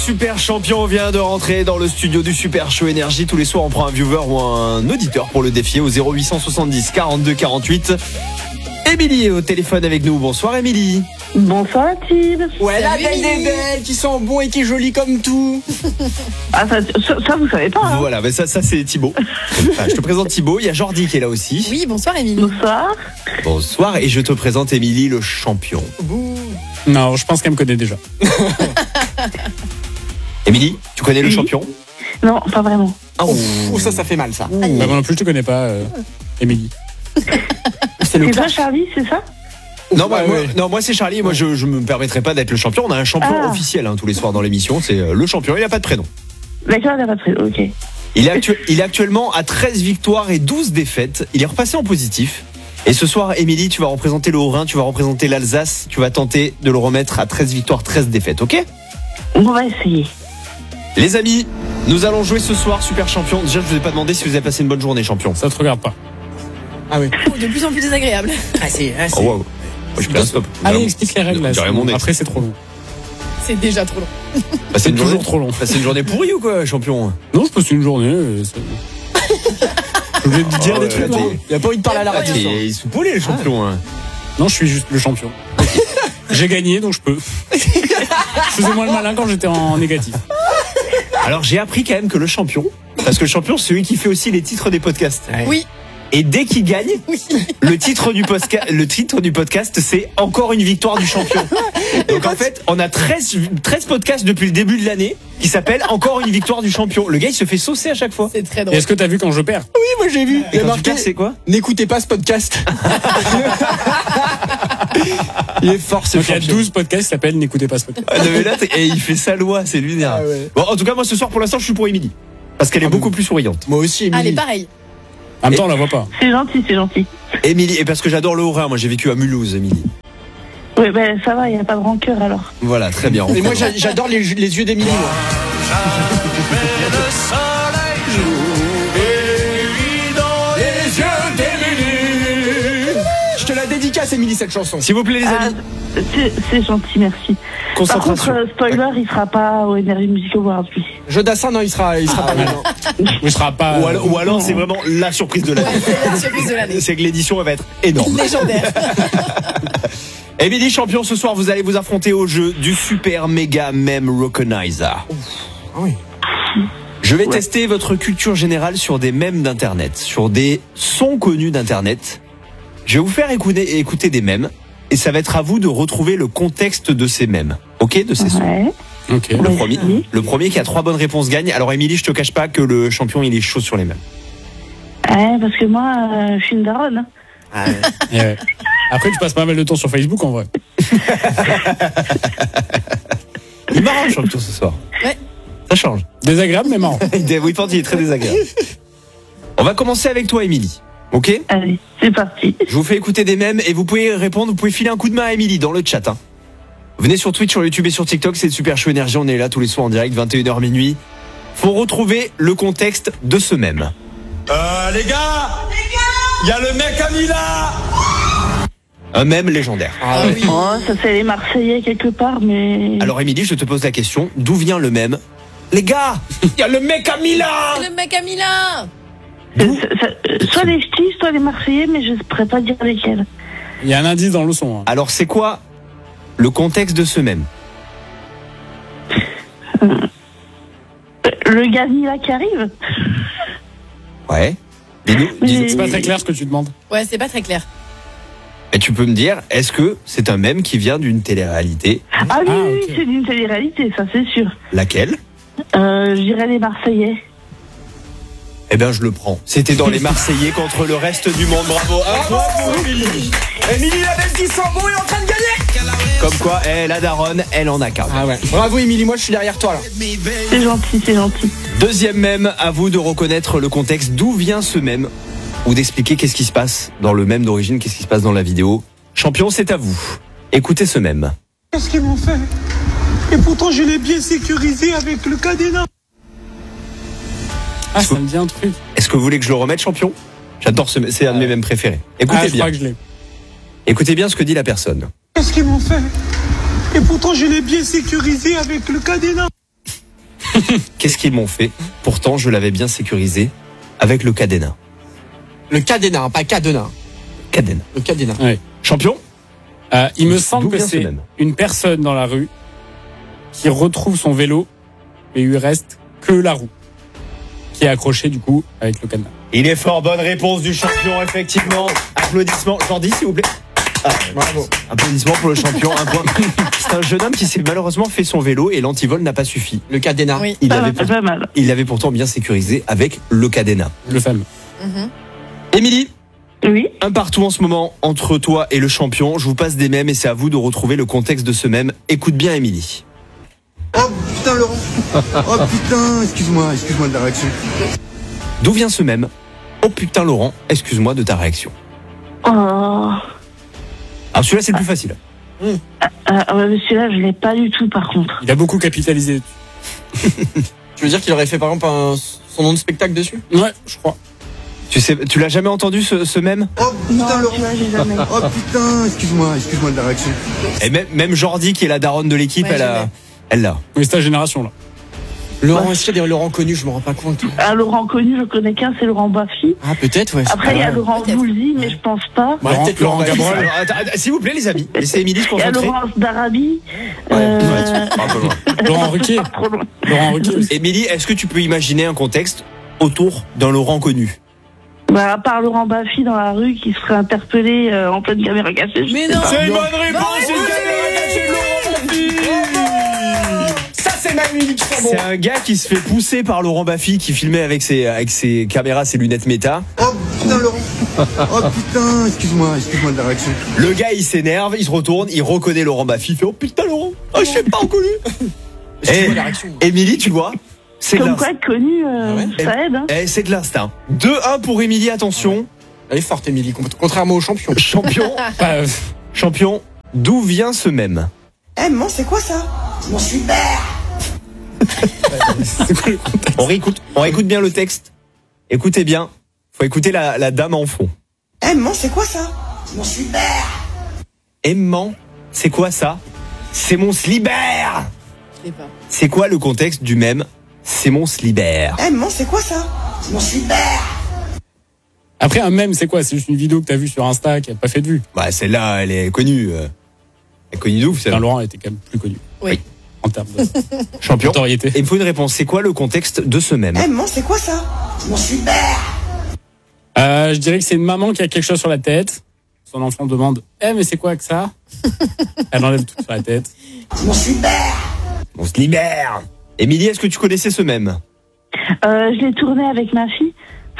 Super champion vient de rentrer dans le studio du Super Show Énergie. Tous les soirs, on prend un viewer ou un auditeur pour le défier au 0870 42 48. Émilie est au téléphone avec nous. Bonsoir Émilie. Bonsoir Tim. Ouais, la belle des belles, qui sont bons et qui est jolie comme tout. Ah ça vous savez pas hein. Voilà, mais ça c'est Thibaut. Je te présente Thibaut, il y a Jordi qui est là aussi. Oui, bonsoir Émilie. Bonsoir. Bonsoir, et je te présente Émilie, le champion. Non, je pense qu'elle me connaît déjà. Émilie, tu connais le champion? Non, pas vraiment. Oh, ça fait mal ça. Aïe. Bah, moi non plus, je te connais pas, Émilie. C'est pas Charlie, c'est ça? Non, moi c'est Charlie. Moi je me permettrai pas d'être le champion. On a un champion officiel tous les soirs dans l'émission. C'est le champion. Il a pas de prénom. D'accord, il n'a pas de prénom. Ok. Il est actuellement à 13 victoires et 12 défaites. Il est repassé en positif. Et ce soir, Émilie, tu vas représenter le Haut-Rhin, tu vas représenter l'Alsace. Tu vas tenter de le remettre à 13 victoires, 13 défaites. Ok? On va essayer. Les amis, nous allons jouer ce soir Super Champion. Déjà, je vous ai pas demandé si vous avez passé une bonne journée, champion. Ça te regarde pas. Ah oui. Oh, de plus en plus désagréable. Oh, wow. Moi, je suis plein stop. Allez, explique les règles là. Après, c'est trop long. C'est déjà trop long. C'est toujours trop long. C'est une journée pourrie ou quoi, champion? Non, je passe une journée. Je voulais te dire des trucs. Il a pas envie de parler à la radio. Il est sous-poulé, le champion. Non, je suis juste le champion. J'ai gagné, donc je peux. Je faisais moins le malin quand j'étais en négatif. Alors, j'ai appris quand même que le champion, parce que le champion, c'est celui qui fait aussi les titres des podcasts. Oui. Et dès qu'il gagne, le titre du podcast, c'est encore une victoire du champion. Donc en fait, on a 13 podcasts depuis le début de l'année qui s'appellent encore une victoire du champion. Le gars, il se fait saucer à chaque fois. C'est très Et drôle. est-ce que t'as vu quand je perds? Oui, moi j'ai vu. Et quand tu perds, c'est quoi? N'écoutez pas ce podcast. Il est fort ce champion. Il y a 12 podcasts qui s'appellent N'écoutez pas ce podcast. Et il fait sa loi, c'est lunaire. Ah ouais. Bon, en tout cas, moi ce soir, pour l'instant, je suis pour Émilie. Parce qu'elle est beaucoup plus souriante. Moi aussi, Émilie. Allez, pareil. En même temps, on la voit pas. C'est gentil, c'est gentil. Émilie, et parce que j'adore le Haut-Rhin, moi j'ai vécu à Mulhouse, Émilie. Oui, ben ça va, il n'y a pas de rancœur alors. Voilà, très bien. Et moi j'adore les yeux d'Émilie. Je te la dédicace, Émilie, cette chanson. S'il vous plaît, les amis. C'est gentil, merci. Concentration. Par contre, spoiler, il sera pas au Energy Music Awards, lui. Jeu d'assin, non, il sera pas mal. Il sera pas. Ou alors c'est vraiment la surprise de l'année. La surprise de l'année. C'est que l'édition elle va être énorme. Légendaire. Émilie, champion, ce soir vous allez vous affronter au jeu du Super Mega Meme Recognizer. Oui. Je vais tester votre culture générale sur des mèmes d'internet, sur des sons connus d'internet. Je vais vous faire écouter des mèmes et ça va être à vous de retrouver le contexte de ces mèmes. Ok, de ces sons. Ouais. Ok. Le premier qui a 3 bonnes réponses gagne. Alors Émilie, je te cache pas que le champion il est chaud sur les mèmes. Ouais, parce que moi, je suis une daronne. Ouais. Après, tu passes pas mal de temps sur Facebook en vrai. Il est marrant le champion ce soir. Ouais. Ça change. Désagréable mais marrant. Oui, il est très désagréable. On va commencer avec toi, Émilie. Ok? Allez, c'est parti. Je vous fais écouter des mèmes et vous pouvez répondre, vous pouvez filer un coup de main à Émilie dans le chat. Venez sur Twitch, sur YouTube et sur TikTok, c'est le Super Show Énergie, on est là tous les soirs en direct, 21h minuit. Faut retrouver le contexte de ce mème. Les gars, il y a le mec à Mila. Un mème légendaire. Ah oui. Oh, ça c'est les Marseillais quelque part, mais... Alors Émilie, je te pose la question, d'où vient le mème? Les gars, il y a le mec à Mila. Le mec à Milan. soit les ch'tis, soit les Marseillais, mais je ne pourrais pas dire lesquels. Il y a un indice dans le son. Alors c'est quoi le contexte de ce mème? Le gars Mila qui arrive. Ouais. Dis-nous. C'est pas très clair ce que tu demandes. Ouais, c'est pas très clair. Et tu peux me dire, est-ce que c'est un mème qui vient d'une télé-réalité? Ah oui, oui, ok. c'est d'une télé-réalité, ça c'est sûr. Laquelle? Je dirais les Marseillais. Eh ben je le prends. C'était dans les Marseillais contre le reste du monde. Bravo. Bravo Émilie. Émilie la belle qui sent bon est en train de gagner. Comme quoi, la daronne, elle en a qu'un. Ah ouais. Bravo Émilie, moi je suis derrière toi là. C'est gentil, c'est gentil. Deuxième mème, à vous de reconnaître le contexte. D'où vient ce mème? Ou d'expliquer qu'est-ce qui se passe dans le mème d'origine, qu'est-ce qui se passe dans la vidéo. Champion, c'est à vous. Écoutez ce mème. Qu'est-ce qu'ils m'ont fait? Et pourtant je l'ai bien sécurisé avec le cadenas. Ah, ça me dit un truc. Est-ce que vous voulez que je le remette, champion? J'adore c'est un de mes mèmes préférés. Écoutez Je bien. crois que je l'ai. Écoutez bien ce que dit la personne. Qu'est-ce qu'ils m'ont fait? Et pourtant je l'ai bien sécurisé avec le cadenas. Qu'est-ce qu'ils m'ont fait? Pourtant, je l'avais bien sécurisé avec le cadenas. Le cadenas, pas cadenas. Cadenas. Le cadenas. Ouais. Champion? Il me semble D'où que vient ce c'est même une personne dans la rue qui retrouve son vélo et il lui reste que la roue qui est accrochée du coup avec le cadenas. Il est fort, bonne réponse du champion, effectivement. Applaudissements. Jordi, s'il vous plaît. Bravo. Applaudissements pour le champion, un point. C'est un jeune homme qui s'est malheureusement fait son vélo et l'antivol n'a pas suffi. Le cadenas. Oui. Pas mal. Il l'avait pourtant bien sécurisé avec le cadenas. Le fameux. Émilie, Oui. un partout en ce moment entre toi et le champion. Je vous passe des mèmes et c'est à vous de retrouver le contexte de ce mème. Écoute bien, Émilie. Oh putain Laurent. Oh putain, excuse-moi de la réaction. D'où vient ce mème? Oh putain, Laurent, excuse-moi de ta réaction. Oh. Alors celui-là, c'est le plus facile. Celui-là, je l'ai pas du tout, par contre. Il a beaucoup capitalisé. Tu veux dire qu'il aurait fait par exemple son nom de spectacle dessus? Ouais, je crois. Tu l'as jamais entendu ce mème? Oh Non, putain Laurent. celui-là, j'ai jamais. Oh putain, excuse-moi de la réaction. Et même Jordi, qui est la daronne de l'équipe, Ouais, elle l'a. Oui, c'est ta génération là. Laurent, est-ce qu'il y a des Laurent connus? Je me rends pas compte. Laurent connu, je connais qu'un, c'est Laurent Baffy. Ah, peut-être, ouais. Après, il y a Laurent Peut-être. Voulzy, mais je pense pas. Ouais, peut-être Laurent Baffy. Gabrol. Alors, attends, s'il vous plaît, les amis, laissez Émilie se Il y a concentrer. Laurence d'Arabie. Un peu loin. Laurent Ruquier. Trop loin. Laurent Ruquier aussi. Émilie, est-ce que tu peux imaginer un contexte autour d'un Laurent connu? À part Laurent Baffy dans la rue qui serait interpellé en pleine caméra cachée. Mais non. C'est une bonne réponse, c'est une caméra cachée de Laurent Baffy. Ça, c'est ma musique, c'est bon. C'est un gars qui se fait pousser par Laurent Baffy qui filmait avec ses caméras, ses lunettes méta. Oh putain Laurent. Oh putain, excuse-moi de la réaction. Le gars il s'énerve, il se retourne, il reconnaît Laurent Baffy, il fait oh putain Laurent, oh je sais pas reconnu. Excuse-moi la réaction. Émilie, tu vois, c'est de Comme quoi, l'instinct. être connu, ouais. ça aide. Hein. C'est de l'instinct. 2-1 pour Émilie, attention. Elle est forte, Émilie, contrairement au champion. Champion, champion, d'où vient ce mème? Eh maman, c'est quoi ça? Mon super. On réécoute bien le texte. Écoutez bien, faut écouter la dame en fond. Eh maman, c'est quoi ça? Mon super. Aimant, c'est quoi ça? C'est mon slibert. Je l'ai pas. C'est quoi le contexte du mème? C'est mon slibert. Eh maman, c'est quoi ça? Mon super. Après, un mème, c'est quoi? C'est juste une vidéo que t'as vue sur Insta qui a pas fait de vue. Bah celle-là, elle est connue. Elle est connue d'ouf, Enfin, celle-là. Laurent était quand même plus connu. Oui. En termes de Champion. notoriété. Et il me faut une réponse. C'est quoi le contexte de ce mème? Eh maman, c'est quoi ça? Mon super. Je dirais que c'est une maman qui a quelque chose sur la tête. Son enfant demande mais c'est quoi que ça? Elle enlève tout sur la tête. Mon super. On se libère. Émilie, est-ce que tu connaissais ce mème? Je l'ai tourné avec ma fille.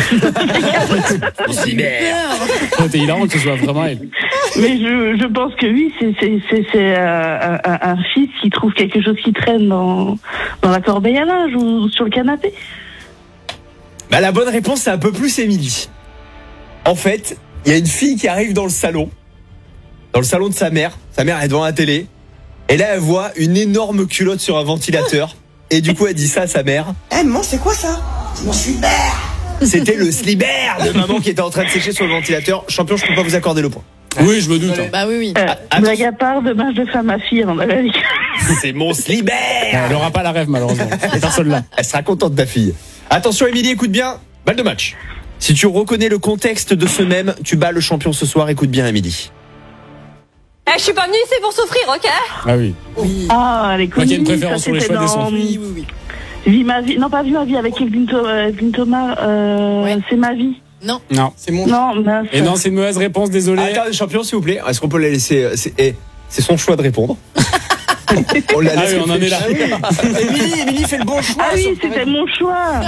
On se libère. T'es hilarant que ce soit vraiment elle. Mais je pense que oui, c'est un fils qui trouve quelque chose qui traîne dans la corbeille à linge ou sur le canapé. Bah la bonne réponse, c'est un peu plus Émilie. En fait, il y a une fille qui arrive dans le salon de sa mère. Sa mère est devant la télé. Et là, elle voit une énorme culotte sur un ventilateur. Et du coup, elle dit ça à sa mère. Eh maman, c'est quoi ça? Mon super. C'était le slibert de maman qui était en train de sécher sur le ventilateur. Champion, je peux pas vous accorder le point. Oui, je me doute. Bah oui. Blague à part, demain je le fais à ma fille avant d'aller à l'école. C'est mon slibert. Elle aura pas la rêve, malheureusement. Personne là. Elle sera contente, ta fille. Attention, Émilie, écoute bien. Balle de match. Si tu reconnais le contexte de ce mème, tu bats le champion ce soir. Écoute bien, Émilie. Je suis pas venue ici pour souffrir, ok? Ah oui. Ah, elle est Moi connue. qui ai une préférence ça, sur les c'était choix des sons. dans Oui. Vie ma vie. Non, pas Vie ma vie avec Evelyne Thomas. Ouais. C'est ma vie. Non. Non. C'est mon. Non, mince. Et non, c'est une mauvaise réponse, désolé. Attends, champion, s'il vous plaît. Est-ce qu'on peut la laisser c'est son choix de répondre. On la Ah laisse oui, on en est là. Émilie fait le bon choix. Ah oui, c'était mon choix.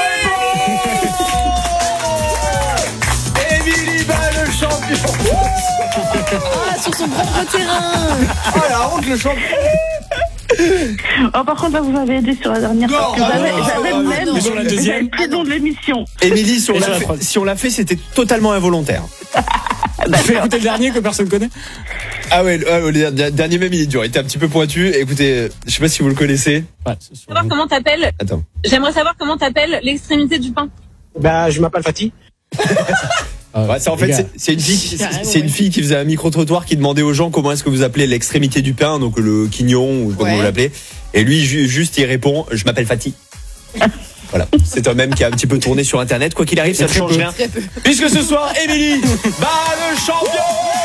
Émilie bat le champion. Ah, sur son propre terrain. Oh la honte, le champion. Oh, par contre, là, vous m'avez aidé sur la dernière. Non, parce que j'avais le même. Mais sur la deuxième. J'avais très long de l'émission. Émilie, si Et sur la troisième. on l'a fait, c'était totalement involontaire. Fais écouter le dernier que personne connaît. Ah ouais, le dernier même, il est dur. Il était un petit peu pointu. Écoutez, je sais pas si vous le connaissez. Ouais, c'est sûr. Savoir comment t'appelles. Attends. J'aimerais savoir comment t'appelles l'extrémité du pain. Bah, je m'appelle Fatih. Ouais, ça en fait les gars. c'est une fille Carrément, c'est une ouais. fille qui faisait un micro-trottoir qui demandait aux gens comment est-ce que vous appelez l'extrémité du pain, donc le quignon ou comment Ouais. vous l'appelez, et lui juste il répond je m'appelle Fatih. Voilà, c'est un mème qui a un petit peu tourné sur internet, quoi qu'il arrive ça ne Très change peu. rien Très peu. puisque ce soir Émilie bat le champion.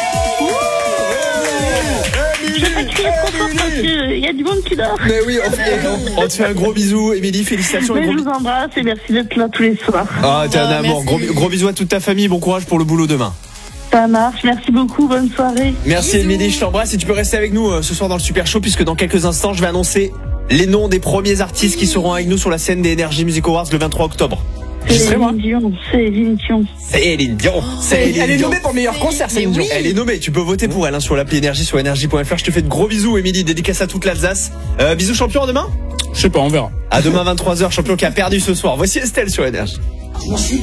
Je vais crier trop fort parce qu'il y a du monde qui dort. Mais oui, on te fait un gros bisou Émilie, félicitations et Mais je gros vous embrasse et merci d'être là tous les soirs. Ah, t'es un Ah, amour. merci. Gros bisous à toute ta famille. Bon courage pour le boulot demain. Ça marche, merci beaucoup, bonne soirée. Merci Bisous. Émilie, je t'embrasse et tu peux rester avec nous ce soir dans le Super Show puisque dans quelques instants, je vais annoncer les noms des premiers artistes qui seront avec nous sur la scène des Energy Music Awards le 23 octobre. J'y serai, moi. Céline Dion. Céline Dion. Céline Elle est Dion. nommée pour meilleur concert, Céline Dion. Elle est nommée, tu peux voter pour elle sur l'appli Énergie sur énergie.fr. Je te fais de gros bisous Émilie, dédicace à toute l'Alsace. Bisous champion à demain. Je sais pas, on verra. À demain 23h, champion qui a perdu ce soir. Voici Estelle sur Énergie.